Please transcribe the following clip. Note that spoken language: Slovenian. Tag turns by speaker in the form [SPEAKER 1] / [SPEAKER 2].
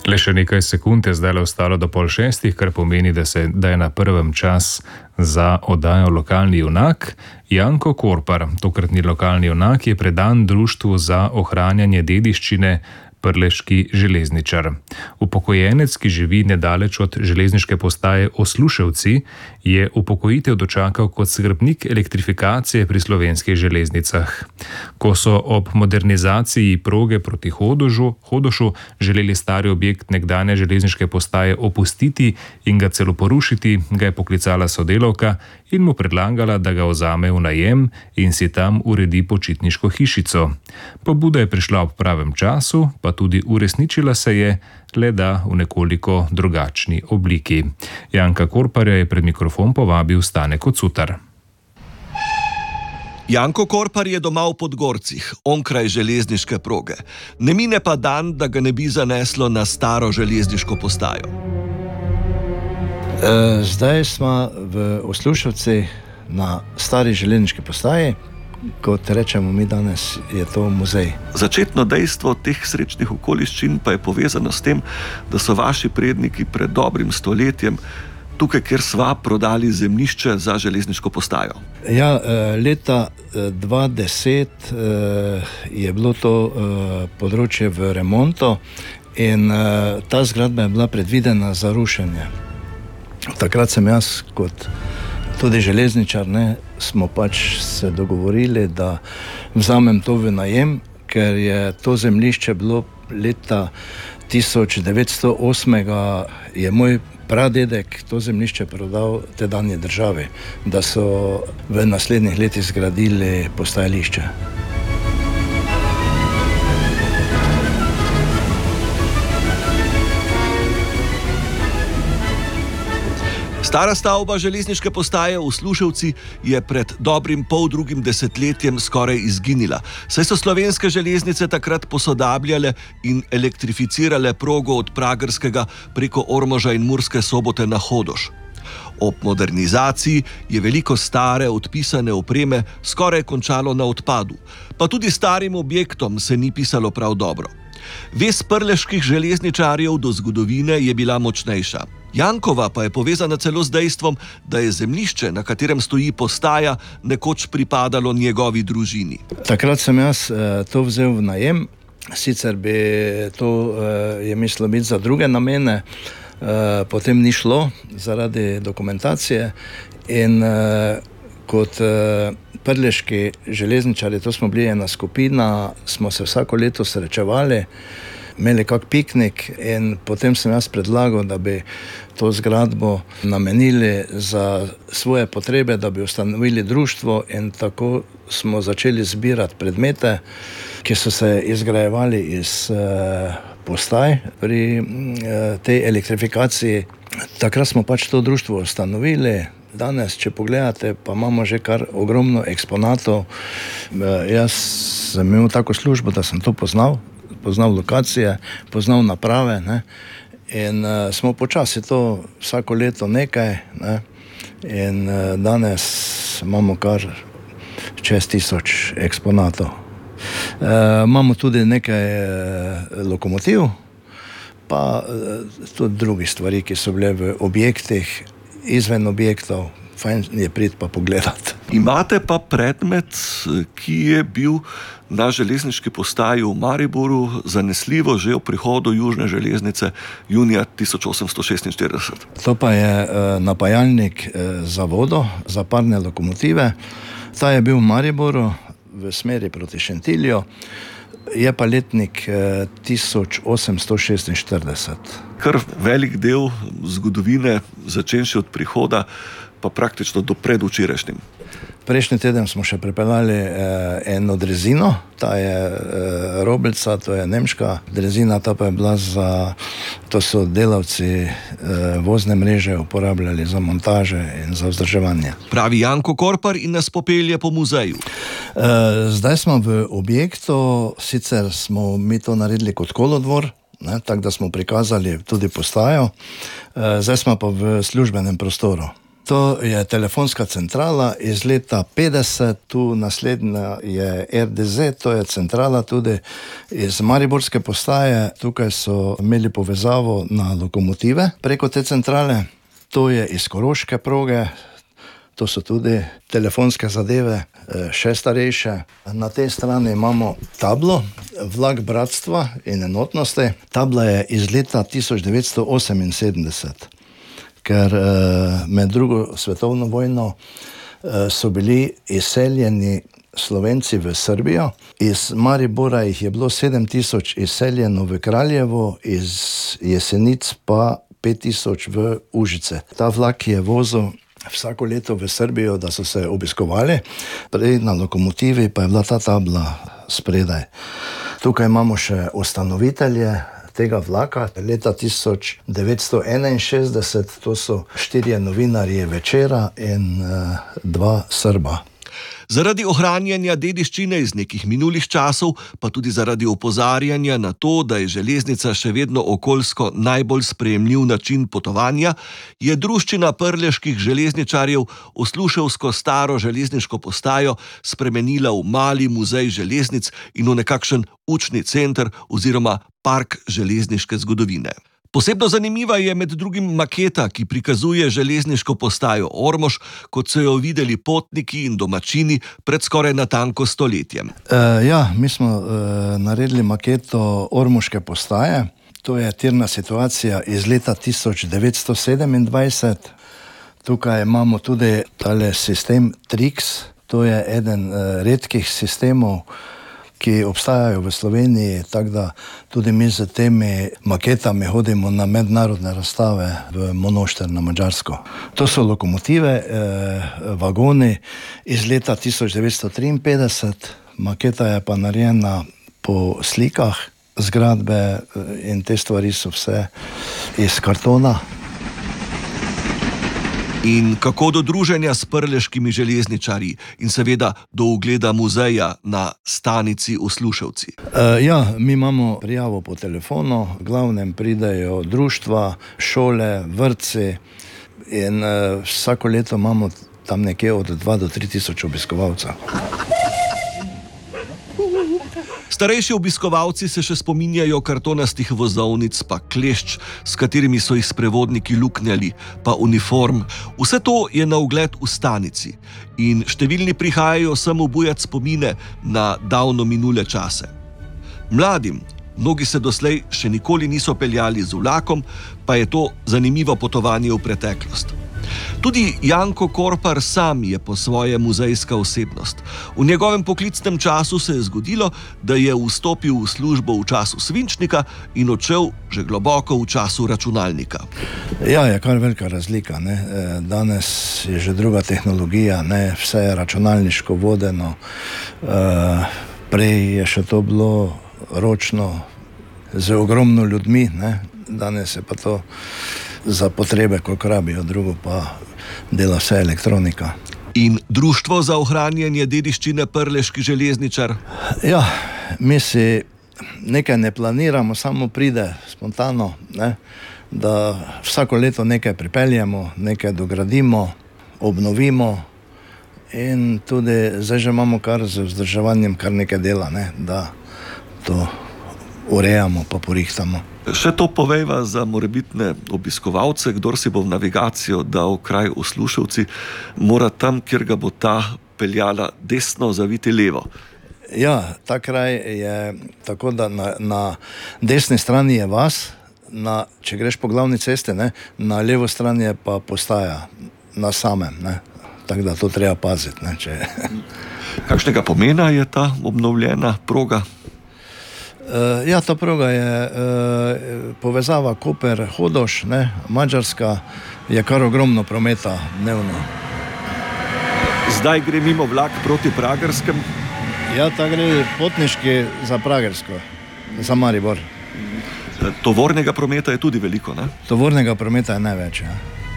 [SPEAKER 1] Le še nekaj sekund je zdaj ostalo do 5:30, kar pomeni, da je na prvem čas za oddajo Lokalni junak. Janko Korpar, tokratni lokalni junak, je predan Društvu za ohranjanje dediščine Prleški železničar. Upokojenec, ki živi nedaleč od železniške postaje Osluševci, je upokojitev dočakal kot skrbnik elektrifikacije pri slovenskih železnicah. Ko so ob modernizaciji proge proti Hodošu želeli stari objekt nekdanje železniške postaje opustiti in ga celo porušiti, ga je poklicala sodelavka in mu predlagala, da ga vzame v najem in si tam uredi počitniško hišico. Pobuda je prišla ob pravem času, pa tudi uresničila se je, le da v nekoliko drugačni obliki. Janka Korparja je pred mikrofon povabil Stane Kocutar.
[SPEAKER 2] Janko Korpar je doma v Podgorcih, onkraj železniške proge. Ne mine pa dan, da ga ne bi zaneslo na staro železniško postajo.
[SPEAKER 3] Zdaj smo v Osluševci na stari železniški postaji. Kot rečemo mi danes, je to muzej.
[SPEAKER 2] Začetno dejstvo teh srečnih okoliščin pa je povezano s tem, da so vaši predniki pred dobrim stoletjem tukaj, kjer sva, prodali zemljišče za železniško postajo.
[SPEAKER 3] Ja, leta 2010 je bilo to področje v remontu in ta zgradba je bila predvidena za rušenje. Takrat sem jaz kot tudi železničar, smo pač se dogovorili, da vzamem to v najem, ker je to zemljišče bilo leta 1908, je moj pradedek to zemljišče prodal tedanji državi, da so v naslednjih letih zgradili postajališče.
[SPEAKER 2] Stara stavba železniške postaje v Osluševci je pred dobrim poldrugim desetletjem skoraj izginila, saj so slovenske železnice takrat posodabljale in elektrificirale progo od Pragerskega preko Ormoža in Murske Sobote na Hodoš. Ob modernizaciji je veliko stare, odpisane opreme skoraj končalo na odpadu, pa tudi starim objektom se ni pisalo prav dobro. Vez prleških železničarjev do zgodovine je bila močnejša. Jankova pa je povezana celo z dejstvom, da je zemljišče, na katerem stoji postaja, nekoč pripadalo njegovi družini.
[SPEAKER 3] Takrat sem jaz to vzel v najem, sicer bi to je mislilo biti za druge namene, potem ni šlo zaradi dokumentacije in kot prleški železničari, to smo bili ena skupina, smo se vsako leto srečevali, imeli kak piknik in potem sem jaz predlagal, da bi to zgradbo namenili za svoje potrebe, da bi ustanovili društvo in tako smo začeli zbirati predmete, ki so se izgrajevali iz postaj pri tej elektrifikaciji. Takrat smo pač to društvo ustanovili. Danes, če pogledate, pa imamo že kar ogromno eksponatov. Jaz sem imel tako službo, da sem to poznal lokacije, poznal naprave, in smo počasi to vsako leto nekaj, in danes imamo kar čez 1000 eksponatov. Imamo tudi nekaj lokomotiv, pa tudi drugih stvari, ki so bile v objektih, izven objektov, fajn je priti pa pogledati.
[SPEAKER 2] Imate pa predmet, ki je bil na železniški postaji v Mariboru zanesljivo že ob prihodu južne železnice junija 1846.
[SPEAKER 3] To pa je napajalnik za vodo, za parne lokomotive. Ta je bil v Mariboru v smeri proti Šentilju, je pa letnik 1846.
[SPEAKER 2] Kar velik del zgodovine, začenši od prihoda, pa praktično do predvčerajšnjim.
[SPEAKER 3] Prejšnji teden smo še pripeljali eno drezino, ta je Robljica, to je nemška drezina, ta pa je bila to so delavci vozne mreže uporabljali za montaže in za vzdrževanje.
[SPEAKER 2] Pravi Janko Korpar in nas popelje po muzeju.
[SPEAKER 3] Zdaj smo v objektu, sicer smo mi to naredili kot kolodvor, tako da smo prikazali tudi postajo, zdaj smo pa v službenem prostoru. To je telefonska centrala iz leta 50, tu naslednja je RDZ, to je centrala tudi iz mariborske postaje. Tukaj so imeli povezavo na lokomotive preko te centrale, to je iz koroške proge, to so tudi telefonske zadeve, še starejše. Na tej strani imamo tablo, vlak bratstva in enotnosti. Tabla je iz leta 1978. Ker med drugo svetovno vojno so bili izseljeni Slovenci v Srbijo. Iz Maribora jih je bilo 7000 izseljeno v Kraljevo, iz Jesenic pa 5000 v Užice. Ta vlak je vozil vsako leto v Srbijo, da so se obiskovali. Prej na lokomotivi pa je bila ta tabla spredaj. Tukaj imamo še ustanovitelje tega vlaka. Leta 1961, to so 4 novinarji Večera in 2 Srba.
[SPEAKER 2] Zaradi ohranjanja dediščine iz nekih minulih časov, pa tudi zaradi opozarjanja na to, da je železnica še vedno okoljsko najbolj sprejemljiv način potovanja, je druščina prleških železničarjev Osluševsko staro železniško postajo spremenila v mali muzej železnic in v nekakšen učni center oziroma park železniške zgodovine. Posebno zanimiva je med drugim maketa, ki prikazuje železniško postajo Ormož, kot so jo videli potniki in domačini pred skoraj natanko stoletjem.
[SPEAKER 3] Mi smo naredili maketo Ormoške postaje. To je tirna situacija iz leta 1927. Tukaj imamo tudi tale sistem Trix. To je eden redkih sistemov, ki obstajajo v Sloveniji, tako da tudi mi z temi maketami hodimo na mednarodne razstave v Monošter na Madžarsko. To so lokomotive, vagoni iz leta 1953, maketa je pa narejena po slikah, zgradbe in te stvari so vse iz kartona.
[SPEAKER 2] In kako do druženja s prleškimi železničarji in seveda do ogleda muzeja na stanici Osluševci?
[SPEAKER 3] Mi imamo prijavo po telefonu, v glavnem pridejo društva, šole, vrtci in vsako leto imamo tam nekje od 2 do 3 tisoč obiskovalcev.
[SPEAKER 2] Starejši obiskovalci se še spominjajo kartonastih vozovnic, pa klešč, s katerimi so jih sprevodniki luknjali, pa uniform. Vse to je na ogled v stanici in številni prihajajo sem obujat spomine na davno minule čase. Mladim, mnogi se doslej še nikoli niso peljali z vlakom, pa je to zanimivo potovanje v preteklost. Tudi Janko Korpar sam je po svoje muzejska osebnost. V njegovem poklicnem času se je zgodilo, da je vstopil v službo v času svinčnika in odšel že globoko v času računalnika.
[SPEAKER 3] Je kar velika razlika, ne? Danes je že druga tehnologija, ne? Vse je računalniško vodeno. Prej je še to bilo ročno z ogromno ljudmi, ne? Danes je pa to za potrebe, koliko rabijo, drugo pa dela vse elektronika.
[SPEAKER 2] In Društvo za ohranjanje dediščine prleški železničar?
[SPEAKER 3] Mi si nekaj ne planiramo, samo pride spontano, ne? Da vsako leto nekaj pripeljemo, nekaj dogradimo, obnovimo in tudi zdaj že imamo kar z vzdrževanjem kar nekaj dela, ne? Da to urejamo pa porihtamo.
[SPEAKER 2] Še to povejva za morebitne obiskovalce, kdor si bo v navigacijo dal kraj Osluševci, mora tam, kjer ga bo ta peljala desno, zaviti levo.
[SPEAKER 3] Ta kraj je tako, da na desni strani je vas, če greš po glavni cesti, ne, na levo strani je pa postaja na samem, ne. Tako da to treba paziti, ne,
[SPEAKER 2] Kakšnega pomena je ta obnovljena proga?
[SPEAKER 3] Ta proga je povezava Koper-Hodoš, ne, Madžarska, je kar ogromno prometa dnevno.
[SPEAKER 2] Zdaj gre mimo vlak proti Pragerskem?
[SPEAKER 3] Ta gre potniški za Pragersko, za Maribor.
[SPEAKER 2] Tovornega prometa je tudi veliko, ne?
[SPEAKER 3] Tovornega prometa je največ,